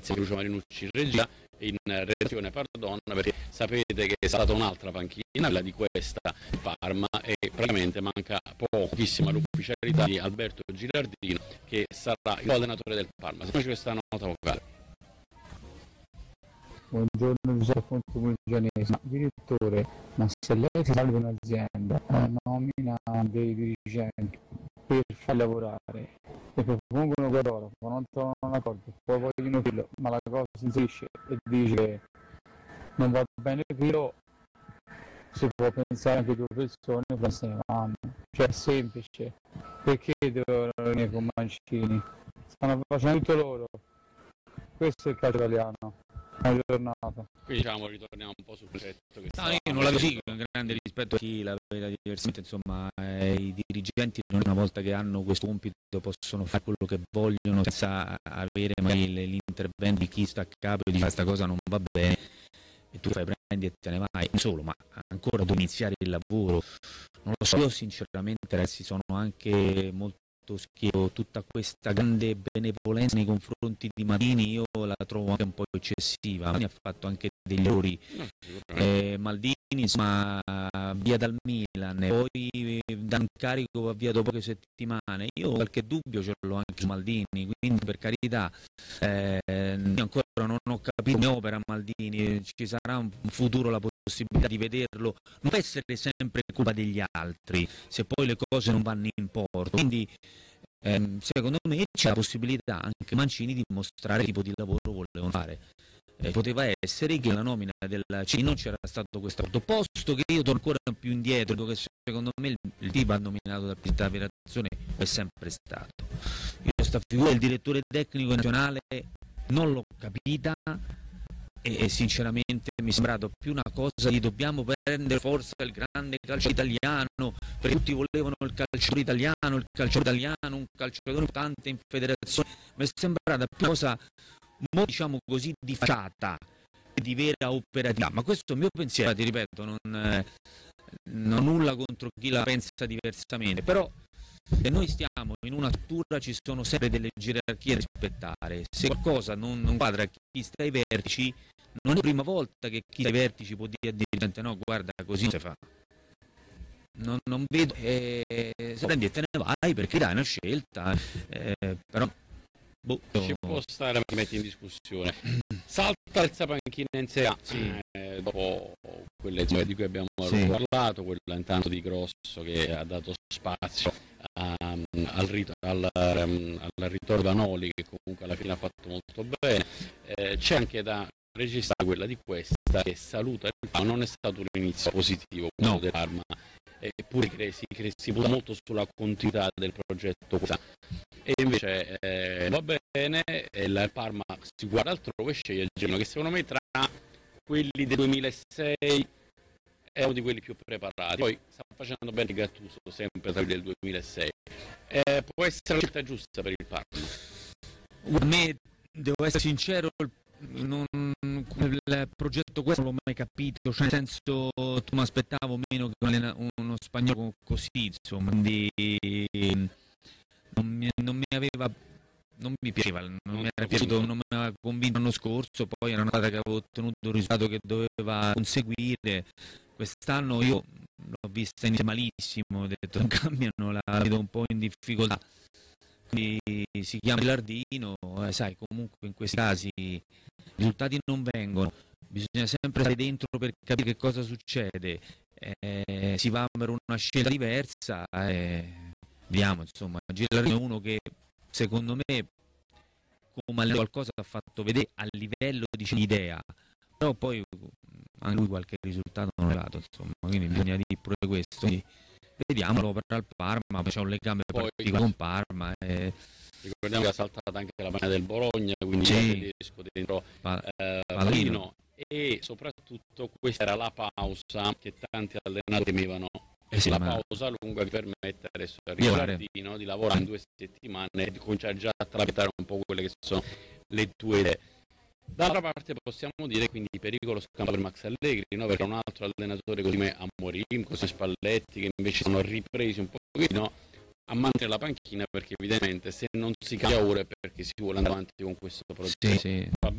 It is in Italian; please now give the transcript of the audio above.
grazie a Lucio Marinucci in regia e in redazione, pardon, perché sapete che è stata un'altra panchina, quella di questa Parma, e praticamente manca pochissimo all'ufficialità di Alberto Girardino, che sarà il allenatore del Parma. Sentiamoci questa nota vocale. Buongiorno Giuseppe Mulgianese, direttore, ma se lei si salva un'azienda, nomina dei dirigenti per far lavorare e propongono Guardiola, ma non trovano un accordo, poi vogliono quello, ma la cosa si inserisce e dice che non va bene quello, si può pensare che due persone poi se ne vanno, cioè è semplice, perché devono venire con Mancini? Stanno facendo tutto loro, questo è il calcio italiano. Buona giornata. Qui diciamo ritorniamo un po' sul progetto che io non la così con grande rispetto a chi la vede diversamente, insomma, i dirigenti una volta che hanno questo compito possono fare quello che vogliono senza avere mai l'intervento di chi sta a capo e dice questa cosa non va bene e tu fai prendi e te ne vai, non solo, ma ancora devi iniziare il lavoro, non lo so, io sinceramente ragazzi sono anche molto schifo, tutta questa grande benevolenza nei confronti di Maldini io la trovo anche un po' eccessiva. Maldini ha fatto anche degli errori, Maldini insomma via dal Milan, poi da incarico va via dopo poche settimane, io qualche dubbio ce l'ho anche su Maldini, quindi per carità io ancora non ho capito come opera Maldini, ci sarà un futuro la possibilità di vederlo, non può essere sempre colpa degli altri se poi le cose non vanno in porto, quindi secondo me c'è la possibilità anche Mancini di mostrare che tipo di lavoro volevano fare. Poteva essere che la nomina del non c'era stato questo posto, che io torno ancora più indietro, che secondo me il tipo ha nominato dal presidente della federazione è sempre stato. Io questa figura del direttore tecnico nazionale non l'ho capita e sinceramente mi è sembrato più una cosa di dobbiamo prendere forza il grande calcio italiano, perché tutti volevano il calciatore italiano, un calciatore importante in federazione, mi è sembrata più una cosa diciamo così di facciata di vera operatività, ma questo è il mio pensiero, ti ripeto, non ho nulla contro chi la pensa diversamente, però se noi stiamo in una struttura ci sono sempre delle gerarchie da rispettare, se qualcosa non quadra chi sta ai vertici, non è la prima volta che chi sta ai vertici può dire al dirigente no, guarda, così non si fa. Non vedo, se prendi e te ne vai perché dai una scelta, però ci può stare, ma metti in discussione. Salta terza panchina in Serie A, sì. Dopo quelle di cui abbiamo parlato, quella intanto di Grosso che ha dato spazio al ritorno da Noli, che comunque alla fine ha fatto molto bene. C'è anche da registrare quella di questa che saluta il Parma, non è stato un inizio positivo quello del Parma, eppure si punta molto sulla continuità del progetto e invece va bene, il Parma si guarda altrove e sceglie il Genoa, che secondo me tra quelli del 2006 è uno di quelli più preparati, poi sta facendo bene Gattuso sempre tra quelli del 2006, può essere la scelta giusta per il Parma? A me, devo essere sincero, il progetto questo non l'ho mai capito, cioè nel senso tu mi aspettavo meno che uno spagnolo così, insomma, quindi non mi piaceva, non mi era piaciuto, non mi aveva convinto l'anno scorso, poi era una data che avevo ottenuto il risultato che doveva conseguire. Quest'anno io l'ho vista inizia malissimo, ho detto non cambiano, la vedo un po' in difficoltà, quindi si chiama Gilardino, sai, comunque in questi casi i risultati non vengono, bisogna sempre stare dentro per capire che cosa succede, si va per una scelta diversa, vediamo, insomma, Gilardino è uno che secondo me come qualcosa ha fatto vedere a livello di idea, però poi anche lui qualche risultato non è dato, insomma, quindi bisogna dire pure questo, quindi vediamo l'opera al Parma, c'è un legame particolare con Parma. Ricordiamo che ha saltato anche la panna del Bologna, quindi il tedesco dentro Palino, e soprattutto questa era la pausa che tanti allenatori temevano, la pausa lunga che permette adesso a Gilardino di lavorare in 2 settimane e di cominciare già a trapiantare un po' quelle che sono le tue idee. D'altra parte possiamo dire quindi pericolo scampo per Max Allegri, no? Perché un altro allenatore così come Amorim, così Spalletti, che invece sono ripresi un pochino a mantenere la panchina, perché evidentemente se non si cambia ora è perché si vuole andare avanti con questo progetto. Va